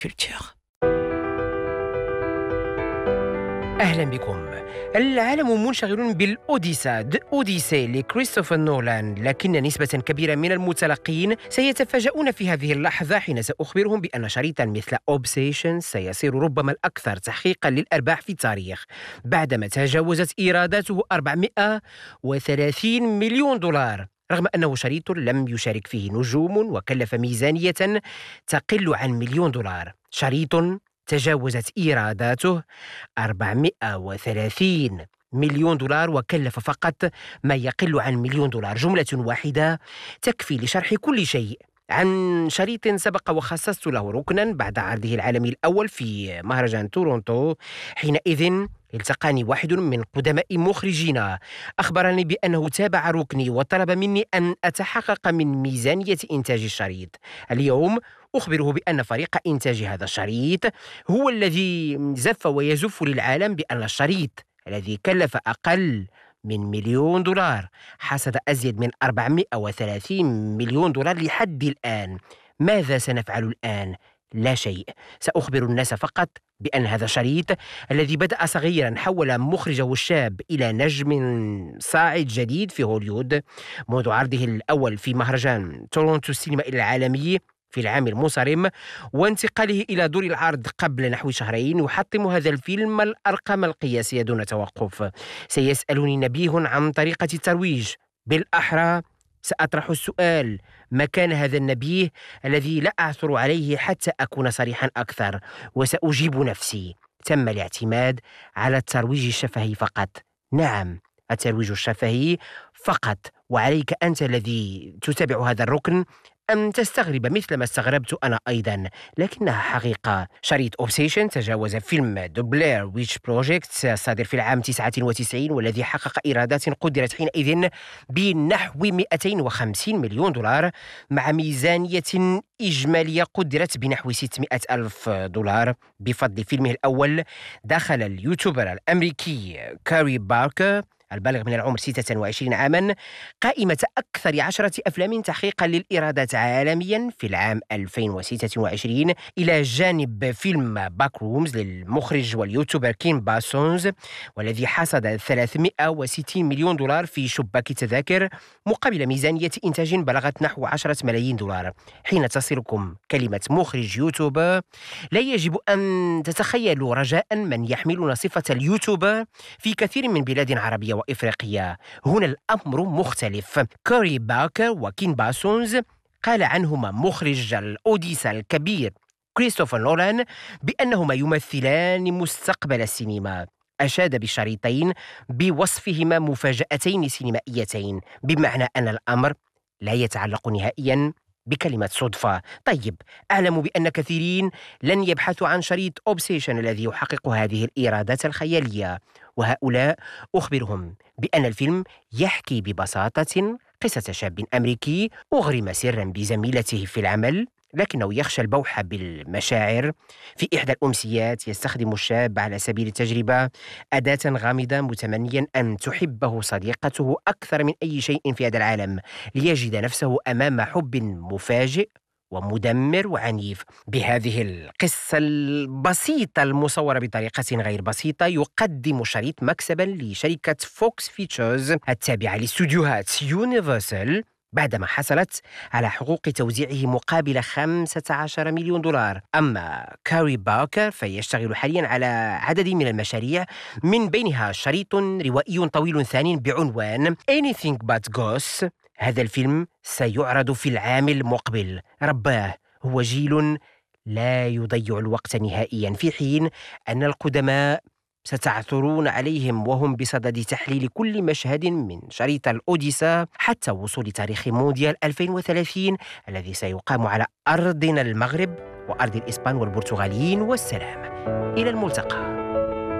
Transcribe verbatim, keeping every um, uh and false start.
culture. أهلا بكم. العالم منشغل بالأوديسا د أوديسي لكريستوفر نولان، لكن نسبة كبيرة من المتلقين سيتفاجؤون في هذه اللحظة حين سأخبرهم بأن شريطا مثل أوبسيشن سيصير ربما الأكثر تحقيقا للأرباح في التاريخ، بعدما تجاوزت إيراداته أربعمائة وثلاثين مليون دولار، رغم أنه شريط لم يشارك فيه نجوم وكلف ميزانية تقل عن مليون دولار. شريط تجاوزت إيراداته أربعمائة وثلاثين مليون دولار وكلف فقط ما يقل عن مليون دولار. جملة واحدة تكفي لشرح كل شيء عن شريط سبق وخصصت له ركنا بعد عرضه العالمي الأول في مهرجان تورونتو. حينئذ التقاني واحد من قدماء مخرجينا، أخبرني بأنه تابع ركني وطلب مني أن أتحقق من ميزانية إنتاج الشريط. اليوم أخبره بأن فريق إنتاج هذا الشريط هو الذي زف ويزف للعالم بأن الشريط الذي كلف أقل من مليون دولار حصد أزيد من أربعمائة وثلاثين مليون دولار لحد الآن. ماذا سنفعل الآن؟ لا شيء. سأخبر الناس فقط بأن هذا الشريط الذي بدأ صغيرا حول مخرجه الشاب إلى نجم صاعد جديد في هوليوود منذ عرضه الأول في مهرجان تورونتو السينما العالمي في العام المنصرم وانتقاله إلى دور العرض قبل نحو شهرين، يحطم هذا الفيلم الأرقام القياسية دون توقف. سيسألني نبيه عن طريقة الترويج، بالأحرى سأطرح السؤال: ما كان هذا النبيه الذي لا أعثر عليه حتى أكون صريحا أكثر؟ وسأجيب نفسي: تم الاعتماد على الترويج الشفهي فقط. نعم، الترويج الشفهي فقط. وعليك أنت الذي تتابع هذا الركن أن تستغرب مثل ما استغربت أنا أيضا، لكنها حقيقة. شريط أوبسيشن تجاوز فيلم The Blair Witch Project الصادر في العام تسعة وتسعين والذي حقق إيرادات قدرت حينئذ بنحو مئتين وخمسين مليون دولار مع ميزانية إجمالية قدرت بنحو ستمائة ألف دولار. بفضل فيلمه الأول دخل اليوتيوبر الأمريكي كاري باركر البالغ من العمر ستة وعشرين عاما قائمة أكثر عشرة أفلام تحقيقا للإيرادات عالميا في العام ألفين وستة وعشرين، إلى جانب فيلم باك رومز للمخرج واليوتيوبر كين باسونز والذي حصد ثلاثمائة وستين مليون دولار في شباك التذاكر مقابل ميزانية إنتاج بلغت نحو عشرة ملايين دولار. حين تصلكم كلمة مخرج يوتيوبر لا يجب أن تتخيلوا رجاء من يحملون صفة اليوتيوبر في كثير من بلاد عربية وإفريقيا. هنا الأمر مختلف. كاري باركر وكين باسونز قال عنهما مخرج الأوديسا الكبير كريستوفر نولان بأنهما يمثلان مستقبل السينما. أشاد بالشريطين بوصفهما مفاجأتين سينمائيتين، بمعنى أن الأمر لا يتعلق نهائيا بكلمة صدفة. طيب، أعلم بأن كثيرين لن يبحثوا عن شريط أوبسيشن الذي يحقق هذه الإيرادات الخيالية، وهؤلاء أخبرهم بأن الفيلم يحكي ببساطة قصة شاب أمريكي أغرم سرا بزميلته في العمل، لكنه يخشى البوح بالمشاعر. في إحدى الأمسيات يستخدم الشاب على سبيل التجربة أداة غامضة متمنيا أن تحبه صديقته أكثر من أي شيء في هذا العالم، ليجد نفسه أمام حب مفاجئ ومدمر وعنيف. بهذه القصة البسيطة المصورة بطريقة غير بسيطة يقدم الشريط مكسبا لشركة فوكس فيتشرز التابعة لاستوديوهات يونيفرسال بعدما حصلت على حقوق توزيعه مقابل خمسة عشر مليون دولار. أما كاري باركر فيشتغل حاليا على عدد من المشاريع، من بينها شريط روائي طويل ثاني بعنوان Anything But Ghosts. هذا الفيلم سيعرض في العام المقبل. رباه، هو جيل لا يضيع الوقت نهائيا، في حين أن القدماء ستعثرون عليهم وهم بصدد تحليل كل مشهد من شريط الأوديسا حتى وصول تاريخ مونديال ألفين وثلاثين الذي سيقام على أرضنا المغرب وأرض الإسبان والبرتغاليين. والسلام، إلى الملتقى.